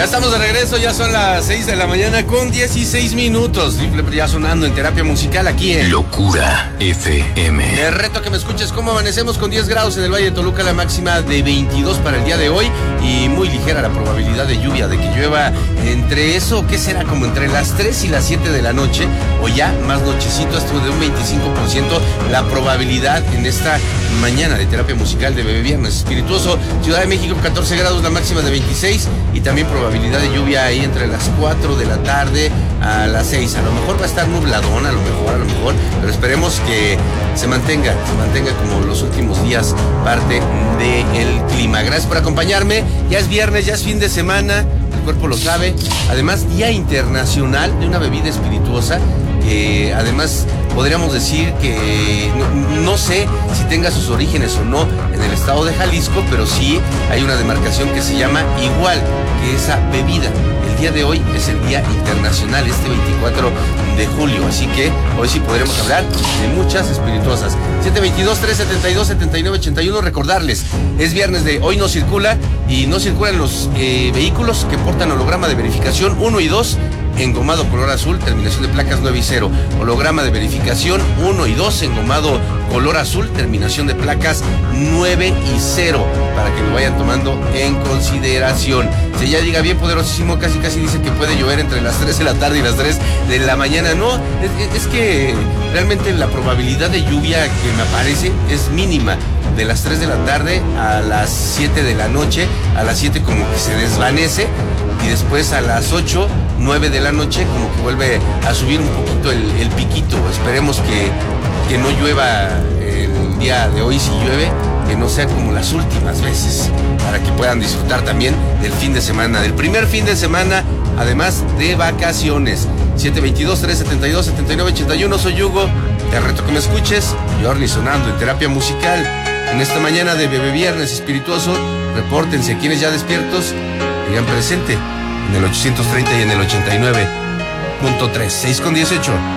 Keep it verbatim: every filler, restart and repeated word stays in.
estamos de regreso, ya son las seis de la mañana con dieciséis minutos. Ya sonando en Terapia Musical aquí en Locura F M. Te reto que me escuches cómo amanecemos con diez grados en el Valle de Toluca, la máxima de veintidós para el día de hoy y muy ligera la probabilidad de lluvia, de que llueva entre eso, ¿qué será? Como entre las tres y las siete de la noche o ya más nochecito, esto de un veinticinco por ciento la probabilidad en esta mañana de Terapia Musical de Bebé Viernes Espirituoso. Ciudad de México catorce grados, la máxima de veintiséis y también probabilidad de lluvia ahí entre las cuatro de la tarde a las seis. A lo mejor va a estar nubladón, a lo mejor, a lo mejor, pero esperemos que se mantenga, se mantenga como los últimos días parte del clima. Gracias por acompañarme. Ya es viernes, ya es fin de semana, el cuerpo lo sabe. Además, Día Internacional de una bebida espirituosa. Eh, además, podríamos decir que no, no sé si tenga sus orígenes o no en el estado de Jalisco, pero sí hay una demarcación que se llama igual que esa bebida. El día de hoy es el Día Internacional, este veinticuatro de julio, así que hoy sí podremos hablar de muchas espirituosas. siete veintidós, trescientos setenta y dos, setenta y nueve ochenta y uno, recordarles, es viernes de Hoy No Circula y no circulan los eh, vehículos que portan holograma de verificación uno y dos, engomado color azul, terminación de placas nueve y cero. Holograma de verificación uno y dos, engomado color azul, terminación de placas nueve y cero, para que lo vayan tomando en consideración. Si ya diga bien poderosísimo, casi casi dice que puede llover entre las tres de la tarde y las tres de la mañana. No, es, es que realmente la probabilidad de lluvia que me aparece es mínima. De las tres de la tarde a las siete de la noche, a las siete como que se desvanece y después a las ocho, nueve de la noche como que vuelve a subir un poquito el, el piquito. Esperemos que, que no llueva el día de hoy. Si llueve, que no sea como las últimas veces, para que puedan disfrutar también del fin de semana, del primer fin de semana, además de vacaciones. siete veintidós, trescientos setenta y dos, setenta y nueve ochenta y uno, soy Hugo, te reto que me escuches, Jordi sonando en Terapia Musical. En esta mañana de Bebé Viernes Espirituoso, repórtense quienes ya despiertos, digan presente en el ochocientos treinta y en el ochenta y nueve punto tres, seis con dieciocho.